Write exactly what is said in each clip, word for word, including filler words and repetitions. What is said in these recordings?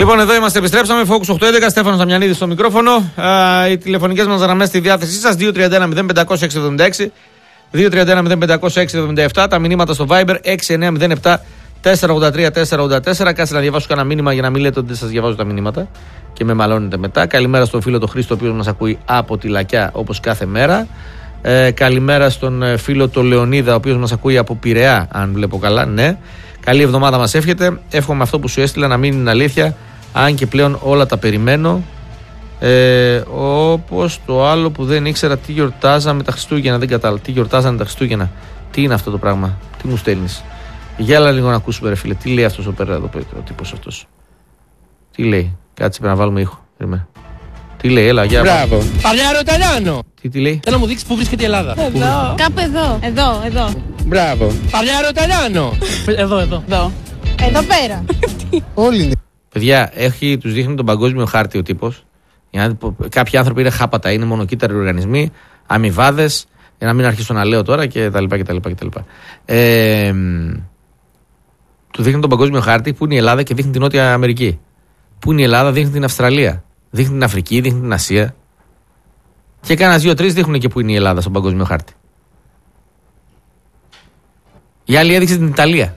Λοιπόν, εδώ είμαστε, επιστρέψαμε. Focus οκτακόσια έντεκα, Στέφανος Δαμιανίδης στο μικρόφωνο. Α, οι τηλεφωνικές μας γραμμές στη διάθεσή σας: δύο τρία ένα μηδέν πέντε μηδέν έξι εβδομήντα έξι, δύο τρία ένα μηδέν πέντε μηδέν έξι εβδομήντα επτά. Τα μηνύματα στο Viber έξι εννιά μηδέν επτά τέσσερα ογδόντα τρία τέσσερα ογδόντα τέσσερα. Κάτσε να διαβάσω κανένα μήνυμα για να μην λέτε ότι δεν σας διαβάζω τα μηνύματα και με μαλώνετε μετά. Καλημέρα στον φίλο τον Χρήστο, ο οποίος μας ακούει από τη Λακιά όπως κάθε μέρα. Ε, καλημέρα στον φίλο τον Λεωνίδα, ο οποίος μας ακούει από Πειραιά, αν βλέπω καλά. Ναι. Καλή εβδομάδα μας εύχεται. Εύχομαι αυτό που σου έστειλα να μην είναι αλήθεια, αν και πλέον όλα τα περιμένω. Ε, όπως το άλλο που δεν ήξερα τι γιορτάζαμε τα Χριστούγεννα. Δεν κατάλαβα. Τι γιορτάζανε τα Χριστούγεννα. Τι είναι αυτό το πράγμα. Τι μου στέλνεις. Για άλλα λίγο να ακούσουμε, ρε φίλε. Τι λέει αυτός ο πέρα εδώ, ο τύπος αυτός. Τι λέει. Κάτσε πρέπει να βάλουμε ήχο. Περιμέ. Τι λέει, έλα, για μπράβο. Παλιάρο Ιταλιάνο. Τι, τι λέει. Θέλω να μου δείξει πού βρίσκεται η Ελλάδα. Εδώ. Κάπου εδώ. Εδώ, εδώ. Μπράβο. Παλιάρο Ιταλιάνο. Εδώ, εδώ. Εδώ. Εδώ πέρα. Όλοι είναι. Παιδιά, έχει, τους δείχνει τον παγκόσμιο χάρτη ο τύπος. Κάποιοι άνθρωποι είναι χάπατα, είναι μονοκύτταροι οργανισμοί, αμοιβάδες, για να μην αρχίσω να λέω τώρα και τα λοιπά και τα λοιπά και τα λοιπά. Ε, του δείχνει τον παγκόσμιο χάρτη που είναι η Ελλάδα και δείχνει την Νότια Αμερική. Που είναι η Ελλάδα, δείχνει την Αυστραλία, δείχνει την Αφρική, δείχνει την Ασία. Και κάνα δύο-τρεις δείχνουν και που είναι η Ελλάδα στον παγκόσμιο χάρτη. Η άλλη έδειξε την Ιταλία.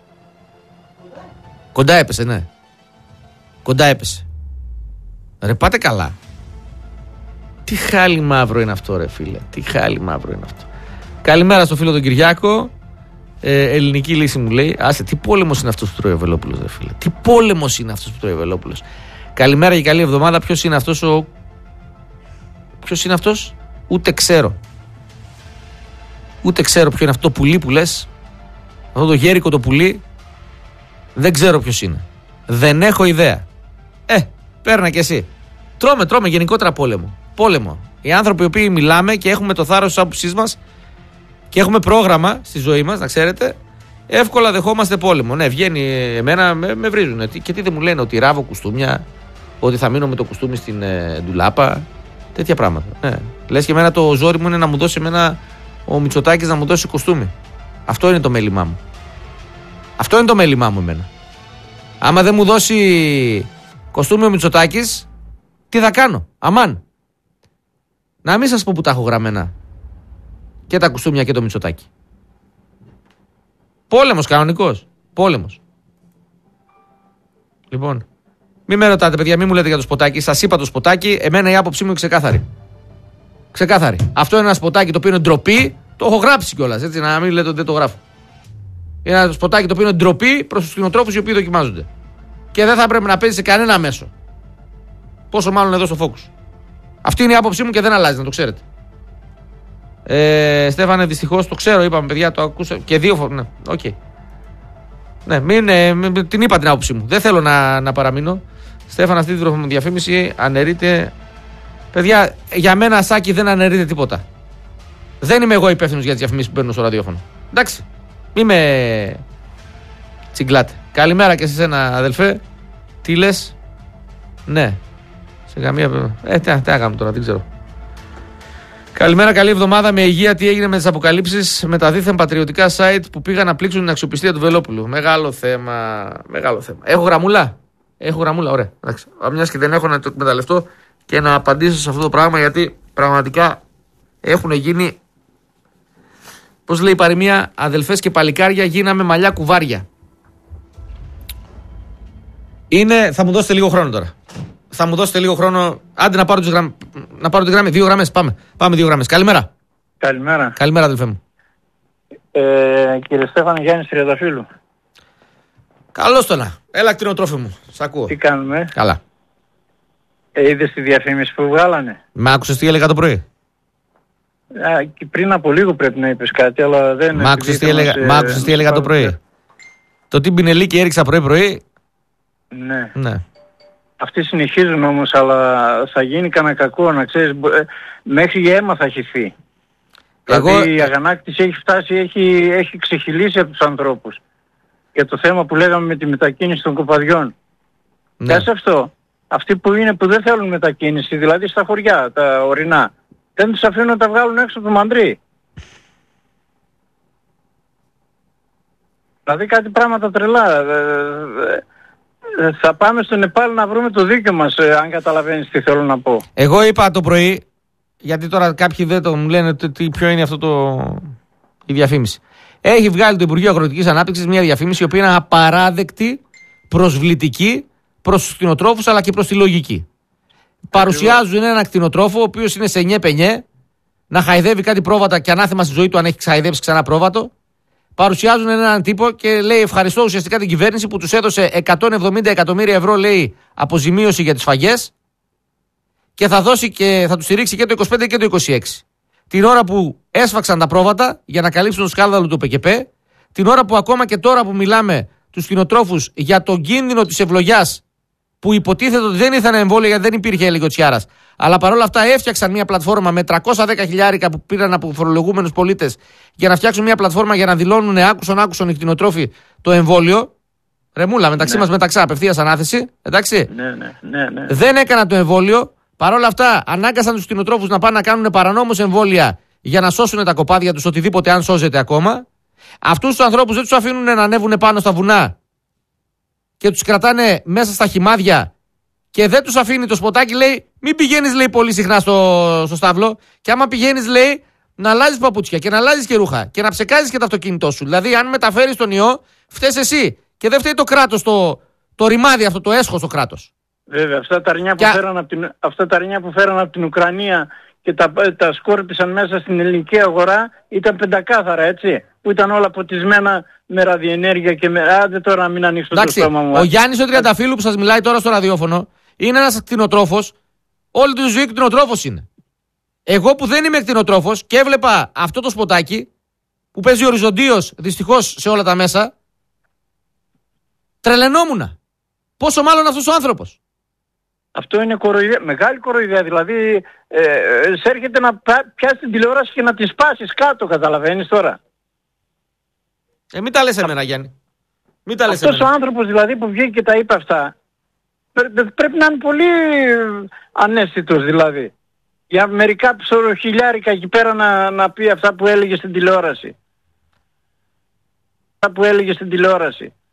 Κοντά έπεσε, ναι. Κοντά έπεσε. Ρε πάτε καλά. Τι χάλι μαύρο είναι αυτό, ρε φίλε. Τι χάλι μαύρο είναι αυτό. Καλημέρα στο φίλο τον Κυριάκο. ε, Ελληνική λύση μου λέει. Άσε, τι πόλεμος είναι αυτός που τρώει ο Βελόπουλος, ρε φίλε. Τι πόλεμος είναι αυτός που τρώει ο Βελόπουλος. Καλημέρα και καλή εβδομάδα. Ποιος είναι αυτός ο... Ποιος είναι αυτός? Ούτε ξέρω. Ούτε ξέρω ποιο είναι αυτό το πουλί που λες. Αυτό το γέρικο το πουλί. Δεν ξέρω ποιος είναι. Δεν έχω ιδέα. Ε, παίρνα κι εσύ. Τρώμε, τρώμε γενικότερα πόλεμο. Πόλεμο. Οι άνθρωποι οι οποίοι μιλάμε και έχουμε το θάρρος της άποψής μας και έχουμε πρόγραμμα στη ζωή μας, να ξέρετε, εύκολα δεχόμαστε πόλεμο. Ναι, βγαίνει εμένα, με, με βρίζουν. Και τι δεν μου λένε, ότι ράβω κουστούμια, ότι θα μείνω με το κουστούμι στην ε, ντουλάπα. Τέτοια πράγματα. Ναι. Λες και εμένα το ζόρι μου είναι να μου δώσει εμένα ο Μητσοτάκης να μου δώσει κουστούμι. Αυτό είναι το μέλημά μου. Αυτό είναι το μέλημά μου εμένα. Άμα δεν μου δώσει κοστούμι ο Μητσοτάκης, τι θα κάνω, αμάν. Να μην σας πω που τα έχω γραμμένα. Και τα κουστούμια και το Μητσοτάκη. Πόλεμος κανονικός. Πόλεμος. Λοιπόν, μην με ρωτάτε παιδιά, μην μου λέτε για το σποτάκι. Σας είπα το σποτάκι, εμένα η άποψή μου είναι ξεκάθαρη. Ξεκάθαρη. Αυτό είναι ένα σποτάκι το οποίο είναι ντροπή. Το έχω γράψει κιόλας, έτσι, να μην λέτε ότι δεν το γράφω. Είναι ένα σποτάκι το οποίο είναι ντροπή προς τους κτηνοτρόφους οι οποίοι δοκιμάζονται. Και δεν θα πρέπει να παίζει σε κανένα μέσο. Πόσο μάλλον εδώ στο Focus. Αυτή είναι η άποψή μου και δεν αλλάζει, να το ξέρετε. Ε, Στέφανε, δυστυχώς το ξέρω, είπαμε παιδιά, το ακούσα και δύο φορές. Ναι, οκ. Okay. Ναι, μην, ε, μην, την είπα την άποψή μου. Δεν θέλω να, να παραμείνω. Στέφανε, αυτή την διαφήμιση αναιρείται. Παιδιά, για μένα Σάκη δεν αναιρείται τίποτα. Δεν είμαι εγώ υπεύθυνος για τις διαφημίσεις που παίρνω στο ραδιόφωνο. Εντάξει. Μη με τσιγκλάτε. Καλημέρα και σε σένα, αδελφέ. Τι λες? Ναι. Σε καμία. Ε, τι να κάνουμε τώρα, δεν ξέρω. Καλημέρα, καλή εβδομάδα με υγεία. Τι έγινε με τις αποκαλύψεις με τα δίθεν πατριωτικά site που πήγαν να πλήξουν την αξιοπιστία του Βελόπουλου? Μεγάλο θέμα. Μεγάλο θέμα. Έχω γραμμούλα. Έχω γραμμούλα, ωραία. Μιας και δεν έχω, να το εκμεταλλευτώ και να απαντήσω σε αυτό το πράγμα, γιατί πραγματικά έχουν γίνει. Πώς λέει η παροιμία, αδελφές και παλικάρια γίναμε μαλλιά κουβάρια. Είναι, θα μου δώσετε λίγο χρόνο τώρα. Θα μου δώσετε λίγο χρόνο. Άντε να πάρω, τις γραμ... να πάρω τη γραμμή. Δύο γραμμές. Πάμε. Πάμε δύο γραμμές. Καλημέρα. Καλημέρα. Καλημέρα, αδελφέ μου. Ε, κύριε Στέφανε, Γιάννης Τριανταφύλου. Καλώς το να. Έλα, κτηνοτρόφι μου. Σ' ακούω. Τι κάνουμε? Καλά. Ε, είδες τη διαφήμιση που βγάλανε? Μ' άκουσες τι έλεγα το πρωί? Α, και πριν από λίγο πρέπει να είπες κάτι, αλλά δεν... Μ' άκουσες τι έλεγα, ε, άκουσες τι έλεγα το πρωί? Το τι μπινελίκι έριξα πρωί-πρωί. Ναι. Ναι. Αυτοί συνεχίζουν όμως, αλλά θα γίνει κανένα κακό, να ξέρεις, μέχρι η αίμα θα χυθεί. Εγώ... Δηλαδή η αγανάκτηση έχει φτάσει, έχει, έχει ξεχυλήσει από τους ανθρώπους. Για το θέμα που λέγαμε με τη μετακίνηση των κοπαδιών. Ναι. Και ας αυτό, αυτοί που είναι που δεν θέλουν μετακίνηση, δηλαδή στα χωριά, τα ορεινά, δεν τους αφήνουν να τα βγάλουν έξω από το μαντρί. Δηλαδή κάτι πράγματα τρελά. θα πάμε στο Νεπάλ να βρούμε το δίκιο μας, ε, αν καταλαβαίνεις τι θέλω να πω. Εγώ είπα το πρωί, γιατί τώρα κάποιοι δεν το μου λένε τι, ποιο είναι αυτό το, η διαφήμιση. Έχει βγάλει το Υπουργείο Αγροτικής Ανάπτυξης μια διαφήμιση η οποία είναι απαράδεκτη, προσβλητική προς τους κτηνοτρόφους αλλά και προς τη λογική. Παρουσιάζουν έναν κτηνοτρόφο ο οποίος είναι σε νιέ πενιέ, να χαϊδεύει κάτι πρόβατα και ανάθεμα στη ζωή του αν έχει ξαϊδέψει ξανά πρόβατο. Παρουσιάζουν έναν τύπο και λέει ευχαριστώ ουσιαστικά την κυβέρνηση που τους έδωσε εκατόν εβδομήντα εκατομμύρια ευρώ, λέει, αποζημίωση για τις σφαγές και θα δώσει και θα τους στηρίξει και το είκοσι πέντε και το είκοσι έξι. Την ώρα που έσφαξαν τα πρόβατα για να καλύψουν το σκάνδαλο του ΠΚΠ, την ώρα που ακόμα και τώρα που μιλάμε τους κτηνοτρόφους για τον κίνδυνο της ευλογιάς που υποτίθεται ότι δεν ήρθαν εμβόλια γιατί δεν υπήρχε ελικοτσιάρας. Αλλά παρόλα αυτά έφτιαξαν μια πλατφόρμα με τριακόσια δέκα χιλιάρικα που πήραν από φορολογούμενους πολίτες για να φτιάξουν μια πλατφόρμα για να δηλώνουν άκουσον άκουσον οι κτηνοτρόφοι το εμβόλιο. Ρεμούλα, μεταξύ ναι. μας μεταξά, απευθείας ανάθεση. Εντάξει. Ναι, ναι, ναι, ναι. Δεν έκαναν το εμβόλιο. Παρόλα αυτά ανάγκασαν τους κτηνοτρόφους να πάνε να κάνουν παρανόμως εμβόλια για να σώσουν τα κοπάδια τους, οτιδήποτε αν σώζεται ακόμα. Αυτούς τους ανθρώπους δεν τους αφήνουν να ανέβουν πάνω στα βουνά και τους κρατάνε μέσα στα χυμάδια και δεν τους αφήνει το σποτάκι, λέει, μην πηγαίνεις, λέει, πολύ συχνά στο, στο στάβλο και άμα πηγαίνεις, λέει, να αλλάζεις παπούτσια και να αλλάζεις και ρούχα και να ψεκάζεις και το αυτοκίνητό σου. Δηλαδή, αν μεταφέρεις τον ιό, φταίς εσύ και δεν φταίει το κράτος, το, το ρημάδι αυτό, το έσχος το κράτος. Βέβαια, αυτά τα αρνιά που, και... φέραν από την, αυτά τα αρνιά που φέραν από την Ουκρανία και τα, τα σκόρπισαν μέσα στην ελληνική αγορά ήταν πεντακάθαρα, έτσι, που ήταν όλα ποτισμένα με ραδιενέργεια και με... Άντε τώρα να μην ανοίξω το στόμα μου. Ο Γιάννης ο Τριανταφύλου που σας μιλάει τώρα στο ραδιόφωνο είναι ένας κτηνοτρόφος, όλη του ζωή κτηνοτρόφος είναι. Εγώ που δεν είμαι κτηνοτρόφος και έβλεπα αυτό το σποτάκι που παίζει οριζοντίως δυστυχώς σε όλα τα μέσα, τρελαινόμουνα. Πόσο μάλλον αυτός ο άνθρωπος. Αυτό είναι κοροϊδία, μεγάλη κοροϊδία. Δηλαδή, ε, ε, σε έρχεται να πιάσει την τηλεόραση και να τη σπάσεις κάτω, καταλαβαίνεις τώρα. Ε, μην τα λες εμένα, Γιάννη. Μην τα λες Αυτός εμένα. ο άνθρωπος δηλαδή που βγήκε και τα είπε αυτά, πρέ, πρέπει να είναι πολύ ανέστητος δηλαδή. Για μερικά ψωροχιλιάρικα εκεί πέρα να, να πει αυτά που έλεγε στην τηλεόραση. Αυτά που έλεγε στην τηλεόραση.